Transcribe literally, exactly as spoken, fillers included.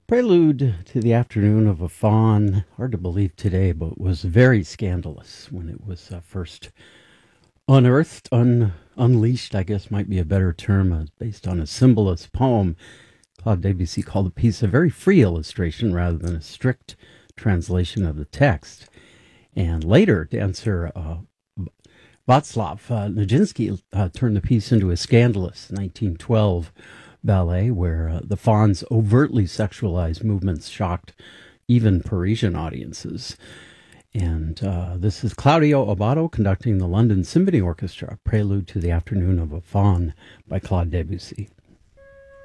Prelude to the Afternoon of a Faun, hard to believe today, but was very scandalous when it was uh, first unearthed, un, unleashed, I guess might be a better term, uh, based on a symbolist poem. Claude Debussy called the piece a very free illustration rather than a strict translation of the text. And later, dancer uh, Václav uh, Nijinsky uh, turned the piece into a scandalous nineteen twelve ballet where uh, the Faun's overtly sexualized movements shocked even Parisian audiences. And uh, this is Claudio Abbado conducting the London Symphony Orchestra, Prelude to the Afternoon of a Faun by Claude Debussy.